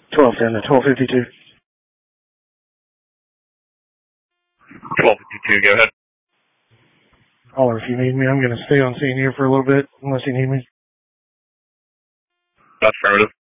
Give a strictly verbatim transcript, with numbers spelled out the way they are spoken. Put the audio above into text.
twelve ten to twelve fifty-two. twelve fifty-two, go ahead. Holler if you need me. I'm going to stay on scene here for a little bit, unless you need me. Affirmative.